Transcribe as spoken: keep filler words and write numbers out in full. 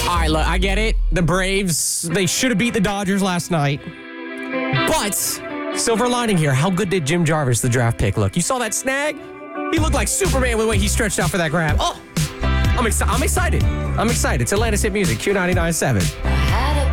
All right, look, I get it. The Braves, they should have beat the Dodgers last night. But, silver lining here, how good did Jim Jarvis, the draft pick, look? You saw that snag? He looked like Superman with the way he stretched out for that grab. Oh, I'm, exci- I'm excited. I'm excited. It's Atlanta's Hit Music, Q ninety-nine point seven.